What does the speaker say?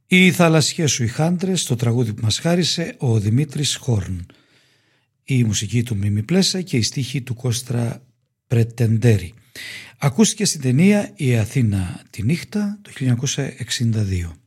Οι θαλασσιές σου οι χάντρες, το τραγούδι που μας χάρισε ο Δημήτρης Χόρν. Η μουσική του Μίμη Πλέσα και η στίχη του Κώστρα Πρετεντέρη. Ακούστηκε στην ταινία «Η Αθήνα τη νύχτα» το 1962.